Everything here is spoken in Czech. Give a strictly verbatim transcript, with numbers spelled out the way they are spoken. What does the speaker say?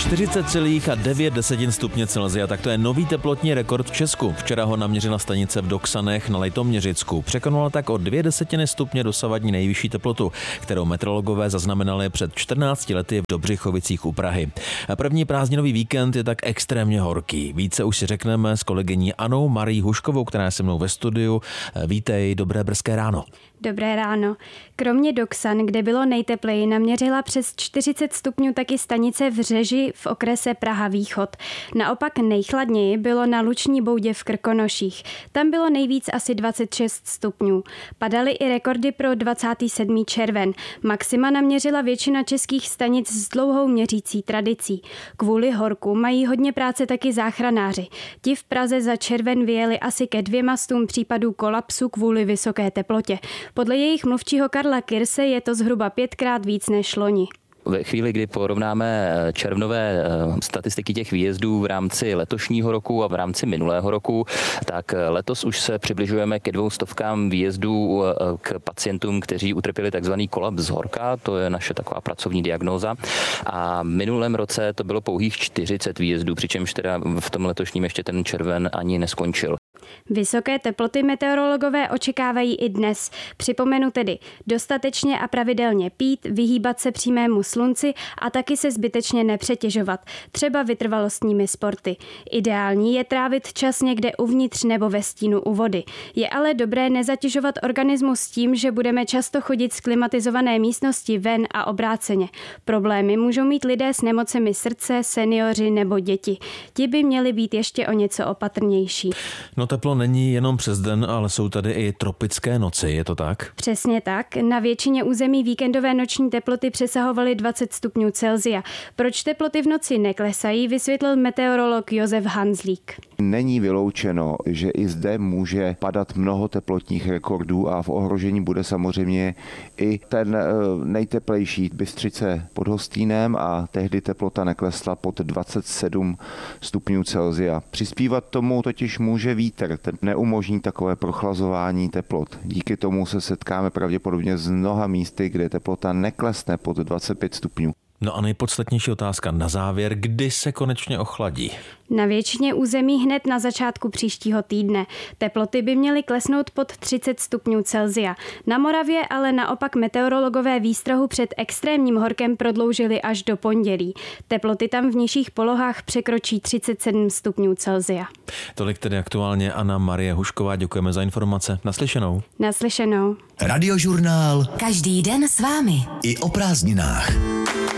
čtyřicet celá devět stupně Celsia, tak to je nový teplotní rekord v Česku. Včera ho naměřila stanice v Doksanech na Litoměřicku. Překonala tak o dvě desetiny stupně dosavadní nejvyšší teplotu, kterou meteorologové zaznamenali před čtrnácti lety v Dobřichovicích u Prahy. První prázdninový víkend je tak extrémně horký. Více už si řekneme s kolegyní Anou Marií Huškovou, která je se mnou ve studiu. Vítej, dobré brzké ráno. Dobré ráno. Kromě Doksan, kde bylo nejtepleji, naměřila přes čtyřicet stupňů taky stanice v Řeži v okrese Praha Východ. Naopak nejchladněji bylo na Luční Boudě v Krkonoších. Tam bylo nejvíc asi dvacet šest stupňů. Padaly i rekordy pro dvacátý sedmý červen. Maxima naměřila většina českých stanic s dlouhou měřící tradicí. Kvůli horku mají hodně práce taky záchranáři. Ti v Praze za červen vyjeli asi ke dvěma stům případů kolapsu kvůli vysoké teplotě. Podle jejich mluvčího Karla Kirse je to zhruba pětkrát víc než loni. Ve chvíli, kdy porovnáme červnové statistiky těch výjezdů v rámci letošního roku a v rámci minulého roku, tak letos už se přibližujeme ke dvou stovkám výjezdů k pacientům, kteří utrpěli takzvaný kolaps z horka, to je naše taková pracovní diagnóza. A v minulém roce to bylo pouhých čtyřicet výjezdů, přičemž teda v tom letošním ještě ten červen ani neskončil. Vysoké teploty meteorologové očekávají i dnes. Připomenu tedy dostatečně a pravidelně pít, vyhýbat se přímému slunci a taky se zbytečně nepřetěžovat, třeba vytrvalostními sporty. Ideální je trávit čas někde uvnitř nebo ve stínu u vody. Je ale dobré nezatěžovat organismus tím, že budeme často chodit z klimatizované místnosti ven a obráceně. Problémy můžou mít lidé s nemocemi srdce, seniori nebo děti. Ti by měli být ještě o něco opatrnější. No teplo není jenom přes den, ale jsou tady i tropické noci, je to tak? Přesně tak. Na většině území víkendové noční teploty přesahovaly dvacet stupňů Celsia. Proč teploty v noci neklesají, vysvětlil meteorolog Josef Hanzlík. Není vyloučeno, že i zde může padat mnoho teplotních rekordů a v ohrožení bude samozřejmě i ten nejteplejší Bystřice pod Hostýnem a tehdy teplota neklesla pod dvacet sedm stupňů Celsia. Přispívat tomu totiž může vítr, ten neumožní takové prochlazování teplot. Díky tomu se setkáme pravděpodobně s mnoha místy, kde teplota neklesne pod dvacet pět stupňů. No a nejpodstatnější otázka na závěr, kdy se konečně ochladí? Na většině území hned na začátku příštího týdne. Teploty by měly klesnout pod třicet stupňů Celsia. Na Moravě ale naopak meteorologové výstrahu před extrémním horkem prodloužili až do pondělí. Teploty tam v nižších polohách překročí třicet sedm stupňů Celsia. Tolik tedy aktuálně Anna Marie Hušková, děkujeme za informace. Naslyšenou. Naslyšenou. Radiožurnál. Každý den s vámi. I o prázdninách.